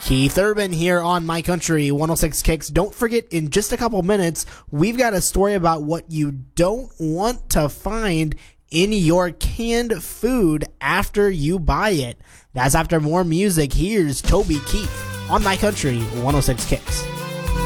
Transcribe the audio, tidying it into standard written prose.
Keith Urban here on My Country 106 Kicks. Don't forget, in just a couple minutes, we've got a story about what you don't want to find in your canned food after you buy it. That's after more music. Here's Toby Keith on My Country 106 Kicks.